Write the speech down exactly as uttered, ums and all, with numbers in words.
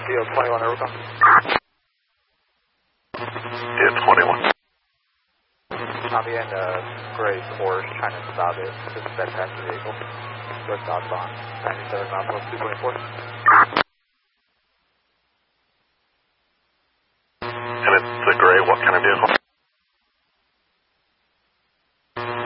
D O twenty-one, overcome. D O twenty-one. Copy, and uh, gray Porsche trying to stop it. This is that passenger vehicle. West southbound, ninety-seven Northwest two twenty-four. And it's a gray, what kind of vehicle?